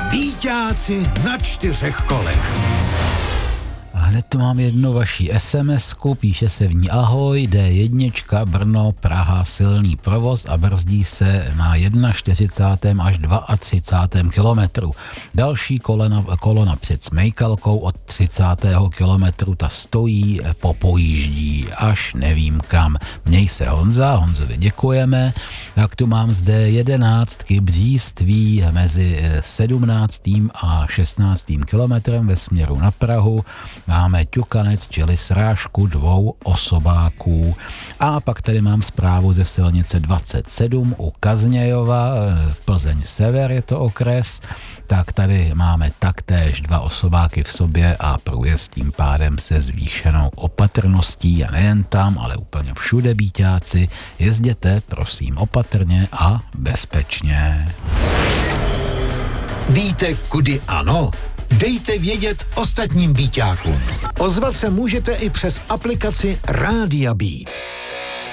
Býťáci na 4 kolech. A hned tu mám jednu vaší SMS-ku, píše se v ní: ahoj, D1, Brno, Praha, silný provoz a brzdí se na 41. až 32. kilometru. Další kolona před Smejkalkou od 30. kilometru, ta stojí, popojíždí, až nevím kam. Měj se Honzovi děkujeme. Tak tu mám z D11 Bříství mezi 17. a 16. kilometrem ve směru na Prahu. Máme ťukanec, čili srážku 2 osobáků. A pak tady mám zprávu ze silnice 27 u Kaznějova, v Plzeň sever je to okres. Tak tady máme taktéž 2 osobáky v sobě a průjezd tím pádem se zvýšenou opatrností. A nejen tam, ale úplně všude, býťáci. Jezděte, prosím, opatrně a bezpečně. Víte, kudy ano? Dejte vědět ostatním býťákům. Ozvat se můžete i přes aplikaci Rádia Beat.